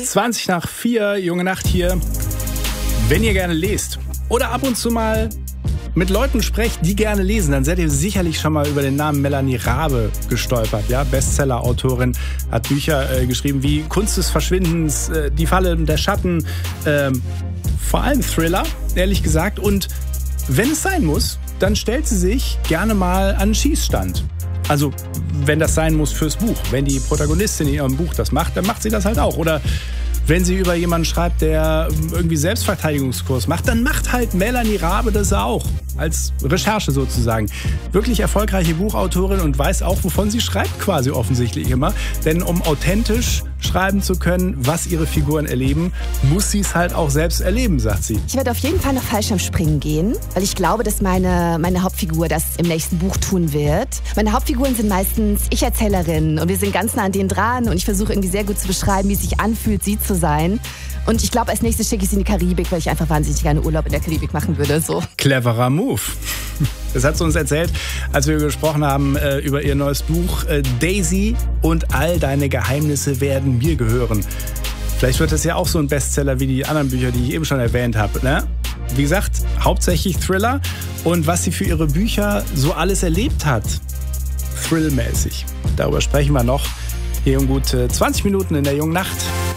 4:20, Junge Nacht hier. Wenn ihr gerne lest oder ab und zu mal mit Leuten sprecht, die gerne lesen, dann seid ihr sicherlich schon mal über den Namen Melanie Rabe gestolpert. Ja? Bestseller-Autorin, hat Bücher geschrieben wie Kunst des Verschwindens, Die Falle der Schatten, vor allem Thriller, ehrlich gesagt. Und wenn es sein muss, dann stellt sie sich gerne mal an den Schießstand. Also, wenn das sein muss fürs Buch. Wenn die Protagonistin in ihrem Buch das macht, dann macht sie das halt auch. Oder wenn sie über jemanden schreibt, der irgendwie Selbstverteidigungskurs macht, dann macht halt Melanie Rabe das auch. Als Recherche sozusagen. Wirklich erfolgreiche Buchautorin und weiß auch, wovon sie schreibt quasi offensichtlich immer. Denn um authentisch schreiben zu können, was ihre Figuren erleben, muss sie es halt auch selbst erleben, sagt sie. Ich werde auf jeden Fall nach Fallschirmspringen gehen, weil ich glaube, dass meine Hauptfigur das im nächsten Buch tun wird. Meine Hauptfiguren sind meistens Ich-Erzählerinnen und wir sind ganz nah an denen dran und ich versuche irgendwie sehr gut zu beschreiben, wie es sich anfühlt, sie zu sein. Und ich glaube, als nächstes schicke ich sie in die Karibik, weil ich einfach wahnsinnig gerne Urlaub in der Karibik machen würde. So. Cleverer Move. Das hat sie uns erzählt, als wir gesprochen haben über ihr neues Buch Daisy und all deine Geheimnisse werden mir gehören. Vielleicht wird das ja auch so ein Bestseller wie die anderen Bücher, die ich eben schon erwähnt habe. Ne? Wie gesagt, hauptsächlich Thriller und was sie für ihre Bücher so alles erlebt hat. Thrillmäßig. Darüber sprechen wir noch hier um gut 20 Minuten in der Jungen Nacht.